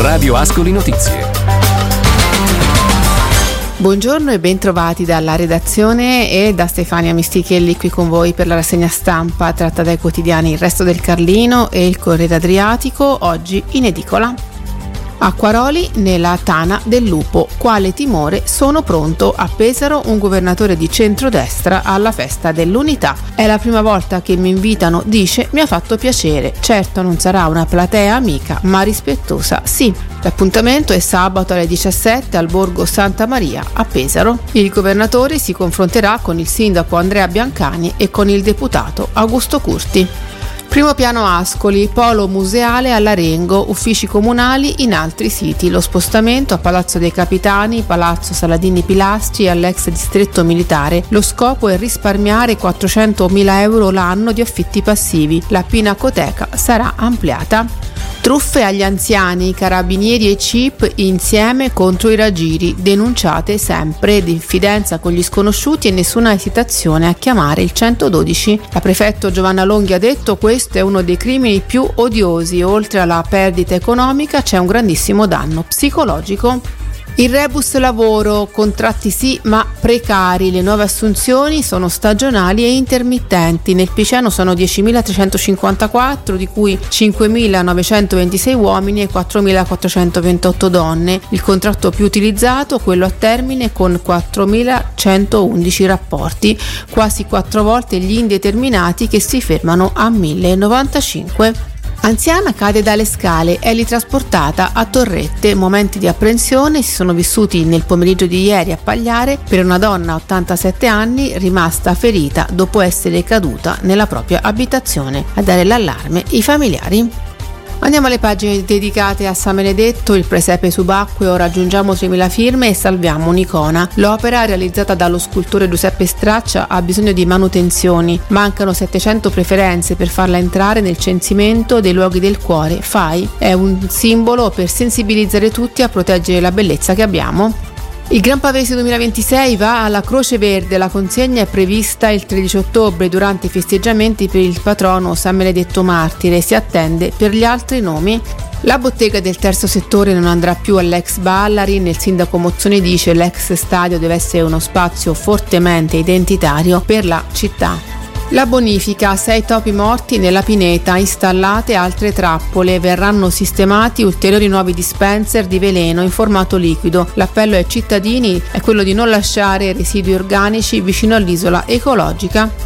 Radio Ascoli Notizie. Buongiorno e ben trovati dalla redazione e da Stefania Mistichelli qui con voi per la rassegna stampa tratta dai quotidiani Il Resto del Carlino e Il Corriere Adriatico, oggi in edicola. Acquaroli nella tana del lupo. Quale timore? Sono pronto. A Pesaro un governatore di centrodestra alla festa dell'unità. È la prima volta che mi invitano, dice, mi ha fatto piacere. Certo non sarà una platea amica, ma rispettosa, sì. L'appuntamento è sabato alle 17 al Borgo Santa Maria a Pesaro. Il governatore si confronterà con il sindaco Andrea Biancani e con il deputato Augusto Curti. Primo piano Ascoli, polo museale all'Arengo, uffici comunali in altri siti, lo spostamento a Palazzo dei Capitani, Palazzo Saladini Pilastri e all'ex distretto militare. Lo scopo è risparmiare 400.000 euro l'anno di affitti passivi. La pinacoteca sarà ampliata. Truffe agli anziani, carabinieri e CIP insieme contro i raggiri, denunciate sempre, diffidenza con gli sconosciuti e nessuna esitazione a chiamare il 112. La prefetto Giovanna Longhi ha detto questo è uno dei crimini più odiosi, oltre alla perdita economica c'è un grandissimo danno psicologico. Il rebus lavoro, contratti sì ma precari, le nuove assunzioni sono stagionali e intermittenti, nel Piceno sono 10.354 di cui 5.926 uomini e 4.428 donne, il contratto più utilizzato quello a termine con 4.111 rapporti, quasi 4 volte gli indeterminati che si fermano a 1.095. Anziana cade dalle scale, è ritrasportata a Torrette. Momenti di apprensione si sono vissuti nel pomeriggio di ieri a Pagliare per una donna 87 anni rimasta ferita dopo essere caduta nella propria abitazione. A dare l'allarme i familiari. Andiamo alle pagine dedicate a San Benedetto, il presepe subacqueo, raggiungiamo 3.000 firme e salviamo un'icona. L'opera, realizzata dallo scultore Giuseppe Straccia, ha bisogno di manutenzioni. Mancano 700 preferenze per farla entrare nel censimento dei luoghi del cuore. FAI è un simbolo per sensibilizzare tutti a proteggere la bellezza che abbiamo. Il Gran Pavese 2026 va alla Croce Verde, la consegna è prevista il 13 ottobre durante i festeggiamenti per il patrono San Benedetto Martire, si attende per gli altri nomi. La bottega del terzo settore non andrà più all'ex Ballarin, il sindaco Mozzoni dice l'ex stadio deve essere uno spazio fortemente identitario per la città. La bonifica, 6 topi morti nella pineta, installate altre trappole, verranno sistemati ulteriori nuovi dispenser di veleno in formato liquido. L'appello ai cittadini è quello di non lasciare residui organici vicino all'isola ecologica.